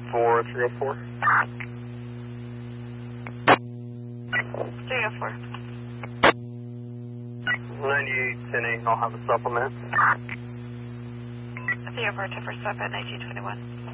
for 304. 304. 9810 I'll have a supplement. 304 to first stop at 1921.